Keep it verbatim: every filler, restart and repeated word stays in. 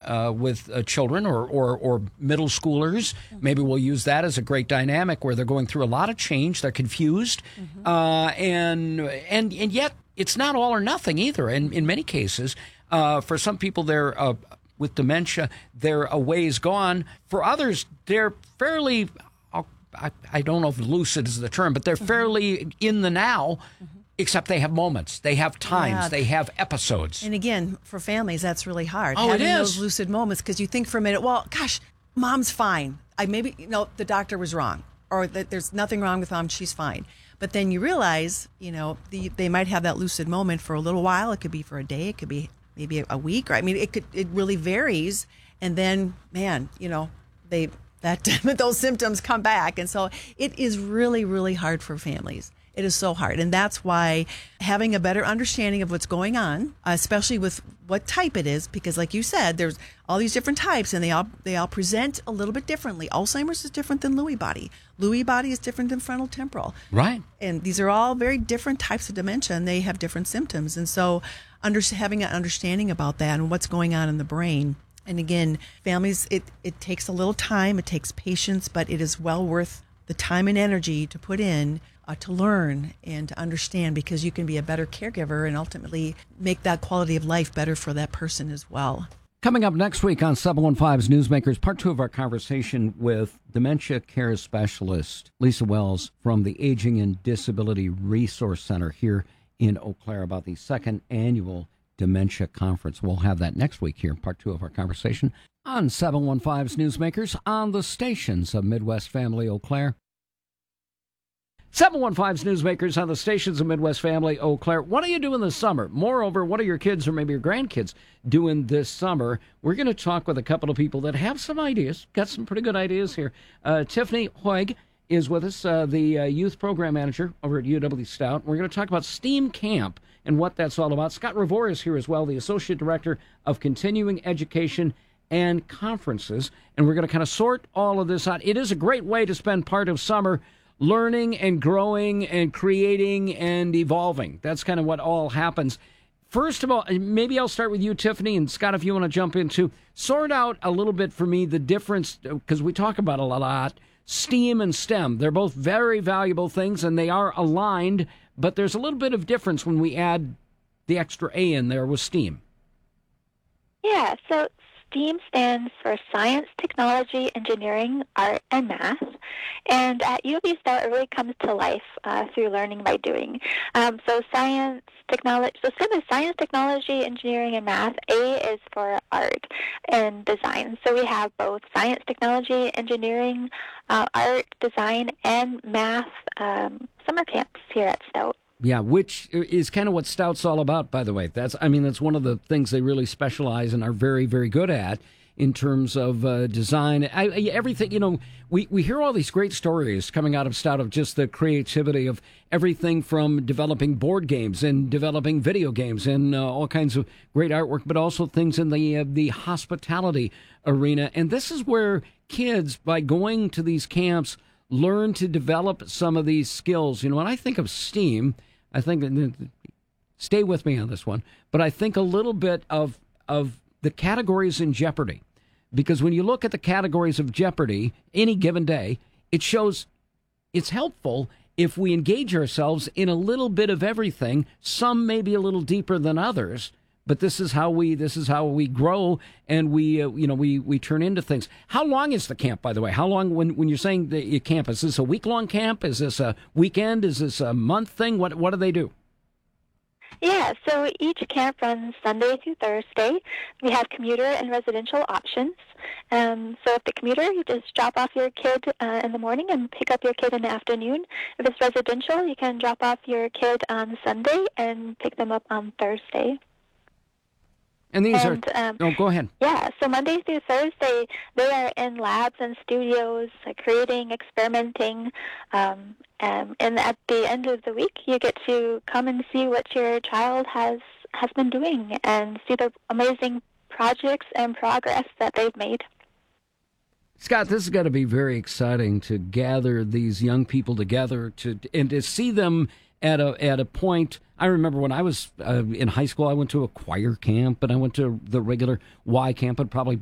uh, with uh, children or, or, or middle schoolers. Mm-hmm. Maybe we'll use that as a great dynamic where they're going through a lot of change. They're confused. Mm-hmm. uh, and, and, and yet it's not all or nothing either. And in many cases, uh, for some people, they're uh, with dementia, they're a ways gone. For others, they're fairly, I, I don't know if lucid is the term, but they're fairly in the now. Mm-hmm. Except they have moments, they have times, yeah. they have episodes. And again, for families, that's really hard. Oh, Having it is. those lucid moments, because you think for a minute, well, gosh, mom's fine. I maybe, you know, the doctor was wrong, or that there's nothing wrong with mom, she's fine. But then you realize, you know, the, they might have that lucid moment for a little while. It could be for a day, it could be maybe a week, or I mean, it could, it really varies. And then, man, you know, they that those symptoms come back, and so it is really, really hard for families. It is so hard. And that's why having a better understanding of what's going on, especially with what type it is, because like you said, there's all these different types and they all they all present a little bit differently. Alzheimer's is different than Lewy body. Lewy body is different than frontal temporal. Right. And these are all very different types of dementia, and they have different symptoms. And so under, having an understanding about that and what's going on in the brain. And again, families, it, it takes a little time, it takes patience, but it is well worth the time and energy to put in Uh, to learn and to understand, because you can be a better caregiver and ultimately make that quality of life better for that person as well. Coming up next week on seven fifteen Newsmakers, part two of our conversation with dementia care specialist Lisa Wells from the Aging and Disability Resource Center here in Eau Claire about the second annual Dementia Conference. We'll have that next week here in part two of our conversation on seven fifteen Newsmakers on the stations of Midwest Family Eau Claire. seven fifteen Newsmakers on the stations of Midwest Family Eau Claire. What are you doing this summer? Moreover, what are your kids or maybe your grandkids doing this summer? We're going to talk with a couple of people that have some ideas, got some pretty good ideas here. Uh, Tiffany Hoig is with us, uh, the uh, youth program manager over at U W Stout. We're going to talk about STEAM Camp and what that's all about. Scott Revore is here as well, the Associate Director of Continuing Education and Conferences. And we're going to kind of sort all of this out. It is a great way to spend part of summer learning and growing and creating and evolving. That's kind of what all happens. First of all, maybe I'll start with you, Tiffany, and Scott, if you want to jump into, sort out a little bit for me the difference, because we talk about it a lot, STEAM and STEM. They're both very valuable things, and they are aligned, but there's a little bit of difference when we add the extra A in there with STEAM. Yeah, so STEAM stands for Science, Technology, Engineering, Art, and Math. And at U W Stout, it really comes to life uh, through learning by doing. Um, so science, technology, so STEM is Science, Technology, Engineering, and Math. A is for Art and Design. So we have both Science, Technology, Engineering, uh, Art, Design, and Math um, summer camps here at Stout. Yeah, which is kind of what Stout's all about, by the way. That's, I mean, that's one of the things they really specialize and are very, very good at in terms of uh, design. I, I, everything, you know, we, we hear all these great stories coming out of Stout of just the creativity of everything from developing board games and developing video games and uh, all kinds of great artwork, but also things in the uh, the hospitality arena. And this is where kids, by going to these camps, learn to develop some of these skills. You know, when I think of STEAM, I think, stay with me on this one, but I think a little bit of of the categories in Jeopardy. Because when you look at the categories of Jeopardy any given day, it shows it's helpful if we engage ourselves in a little bit of everything, some maybe a little deeper than others, but this is how we this is how we grow and we uh, you know we we turn into things. How long is the camp, by the way? How long, when when you're saying the camp, is this a week long camp? Is this a weekend? Is this a month thing? What what do they do? Yeah, so each camp runs Sunday through Thursday. We have commuter and residential options. Um, so if the commuter, you just drop off your kid uh, in the morning and pick up your kid in the afternoon. If it's residential, you can drop off your kid on Sunday and pick them up on Thursday. And these and, are... Um, oh, go ahead. Yeah, so Monday through Thursday, they are in labs and studios, uh, creating, experimenting, um, um, and at the end of the week, you get to come and see what your child has, has been doing and see the amazing projects and progress that they've made. Scott, this has got to be very exciting to gather these young people together to and to see them at a at a point. I remember when I was uh, in high school, I went to a choir camp, and I went to the regular Y camp, and probably